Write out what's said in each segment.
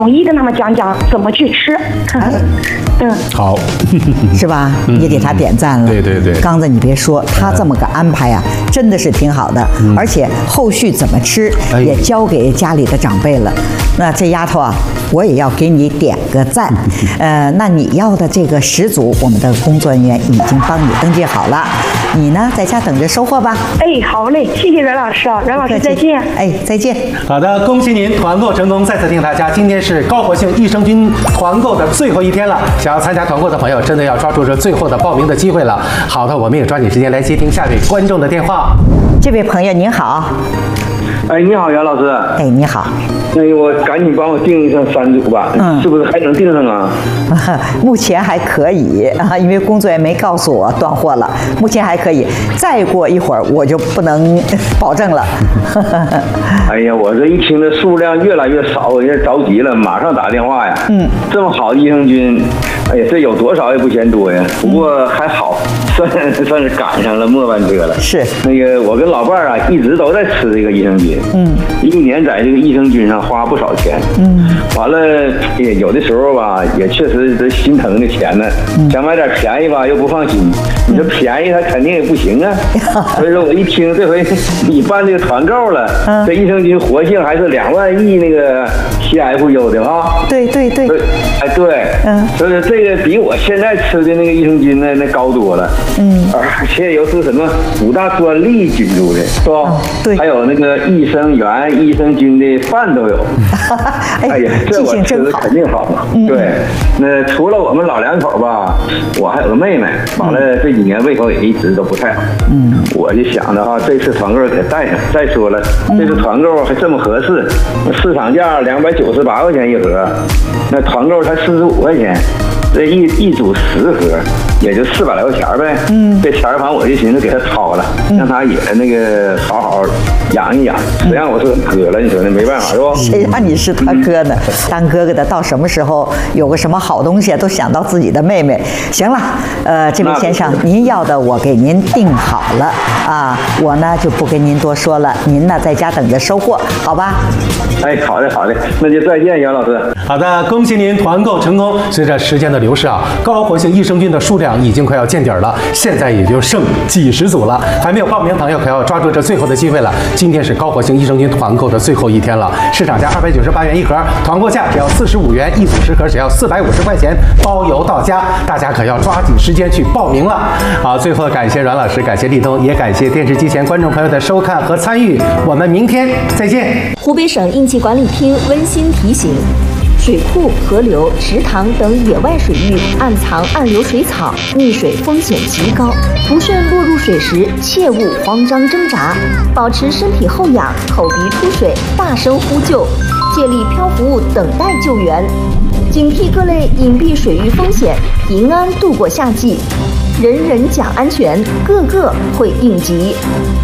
一跟他们讲讲怎么去吃。 好， 是吧？也给他点赞了。 对对对， 刚子，你别说，他这么个安排啊，真的是挺好的。而且后续怎么吃也交给家里的长辈了。那这丫头啊，我也要给你点个赞。那你要的这个10组，我们的工作人员已经帮你登记好了，你呢在家等着收货吧。 哎，好嘞，谢谢阮老师啊，阮老师再见。 哎，再见。 好的，恭喜您团购成功！再次提醒大家，今天是高活性益生菌团购的最后一天了，想要参加团购的朋友，真的要抓住这最后的报名的机会了。好的，我们也抓紧时间来接听下位观众的电话。 这位朋友您好。 哎，你好，袁老师。 哎，你好。 我赶紧帮我订上3组吧，是不是还能订上啊？ 目前还可以啊，因为工作人员没告诉我断货了，目前还可以。再过一会儿我就不能保证了。 哎呀，我这一听这数量越来越少，我也着急了，马上打电话呀。这么好的益生菌，哎呀，这有多少也不嫌多呀。不过还好，算是赶上了末班车了。 是我跟老伴儿啊，一直都在吃这个益生菌。一年在这个益生菌上花不少钱。完了，有的时候吧，也确实是心疼这钱呢。想买点便宜吧，又不放心。你说便宜，它肯定也不行啊。所以说我一听这回你办这个团购了，这益生菌活性还是2万亿那个 CFU 的啊。 对。 哎，对。所以说这个比我现在吃的那个益生菌那高多了。而且又是什么5大专利菌株的，是吧？ 对。 还有那个益生元、益生菌的饭都有。哎呀，这我吃的肯定好嘛。对，那除了我们老2口吧，我还有个妹妹，完了这几年胃口也一直都不太好。我就想着这次团购给带上。再说了，这次团购还这么合适，市场价298块钱一盒，那团购才45块钱。这一组10盒，也就400来块钱呗。这钱反正我就寻思给他掏了，让他也那个好好养一养。谁让我是他哥了？你说那没办法是不？ 谁让你是他哥呢？当哥哥的到什么时候有个什么好东西都想到自己的妹妹。行了，这位先生，您要的我给您订好了啊，我呢就不跟您多说了，您呢在家等着收货，好吧？ 哎，好的，那就再见，袁老师。 好的，恭喜您团购成功。随着时间的流逝啊，高活性益生菌的数量已经快要见底了，现在也就剩几十组了。还没有报名的朋友可要抓住这最后的机会了。今天是高活性益生菌团购的最后一天了，市场价298元一盒，团购价只要45元，一组10盒只要450块钱，包邮到家。大家可要抓紧时间去报名了。好，最后感谢阮老师，感谢立冬，也感谢电视机前观众朋友的收看和参与。我们明天再见。 湖北省应急管理厅温馨提醒：水库、河流、池塘等野外水域暗藏暗流水草，溺水风险极高。不慎落入水时，切勿慌张挣扎，保持身体后仰、口鼻出水，大声呼救，借力漂浮物等待救援，警惕各类隐蔽水域风险，平安度过夏季。人人讲安全，个个会应急。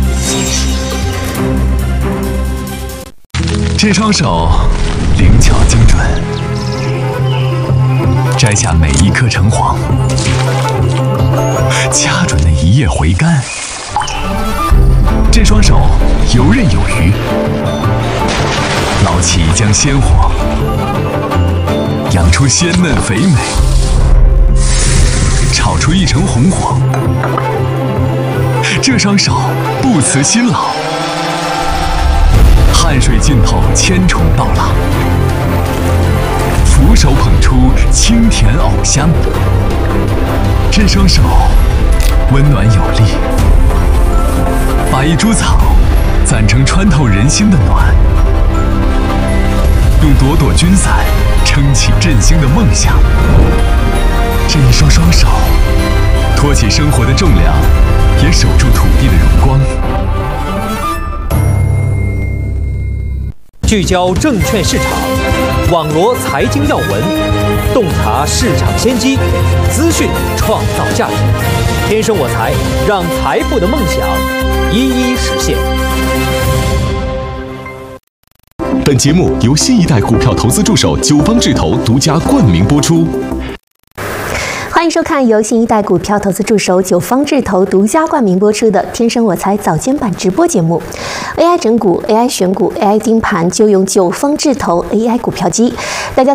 这双手灵巧精准，摘下每一颗橙黄，掐准那一叶回甘。这双手游刃有余，捞起一江鲜活，养出鲜嫩肥美，炒出一城红火。这双手不辞辛劳，汗水浸透千重稻浪，俯手捧出清甜藕香。这双手温暖有力，把一株草攒成穿透人心的暖，用朵朵菌伞撑起振兴的梦想。这一双双手托起生活的重量，也守住土地的荣光。 聚焦证券市场，网罗财经要闻，洞察市场先机，资讯创造价值。天生我材，让财富的梦想一一实现。 本节目由新一代股票投资助手九方智投独家冠名播出。 欢迎收看由新一代股票投资助手九方智投独家冠名播出的《天生我材早间版》直播节目。AI 整股、AI 选股、AI 盯盘，就用九方智投 AI 股票机。大家